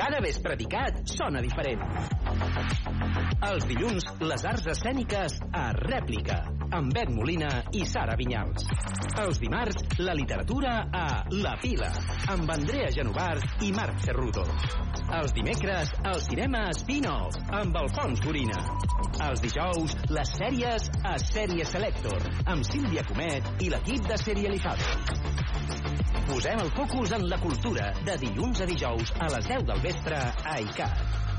Cada vespre d'ICAT sona diferent. Els dilluns, les arts escèniques a Rèplica, amb Bet Molina i Sara Vinyals. Els dimarts, la literatura a La Pila, amb Andrea Genovart i Marc Cerruto. Els dimecres, el cinema Spin-off, amb Alfons Gorina. Els dijous, les sèries a Sèrie Selector, amb Sílvia Comet i l'equip de Serializado. Posem el focus en la cultura de dilluns a dijous a les 10 del vespre a ICAT.